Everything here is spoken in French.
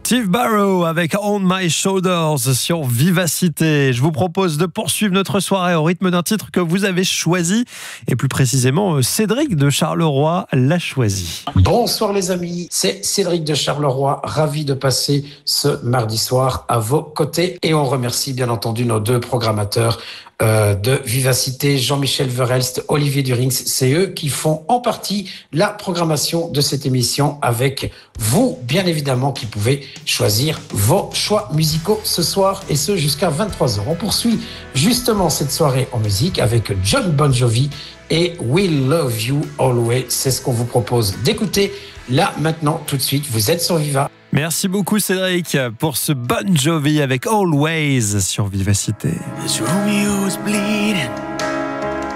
Steve Barrow avec On My Shoulders sur Vivacité. Je vous propose de poursuivre notre soirée au rythme d'un titre que vous avez choisi, et plus précisément Cédric de Charleroi l'a choisi. Bonsoir les amis, c'est Cédric de Charleroi, ravi de passer ce mardi soir à vos côtés, et on remercie bien entendu nos deux programmateurs de Vivacité, Jean-Michel Verhelst, Olivier Durings. C'est eux qui font en partie la programmation de cette émission, avec vous bien évidemment qui pouvez choisir vos choix musicaux ce soir, et ce jusqu'à 23h. On poursuit justement cette soirée en musique avec John Bon Jovi et We'll Love You Always. C'est ce qu'on vous propose d'écouter là maintenant tout de suite. Vous êtes sur Viva. Merci beaucoup Cédric pour ce Bon Jovi avec Always sur Vivacité. As Romeo's bleeding